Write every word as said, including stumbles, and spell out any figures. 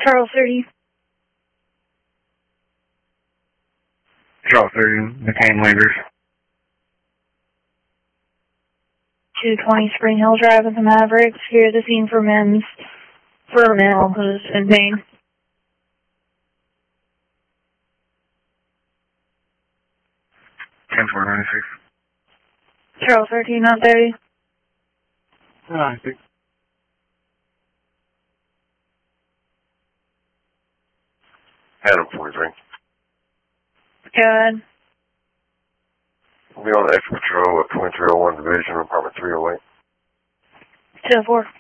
Charles thirty. Charles thirty, McCain Landers. two twenty Spring Hill Drive with the Mavericks. Here at the scene for men's, for a male who's in pain. ten four ninety-six. Charles thirteen, not thirty. ninety-six. Adam forty-three. Go ahead. We'll be on the extra patrol at twenty-three oh one Division, apartment three oh eight. two oh four.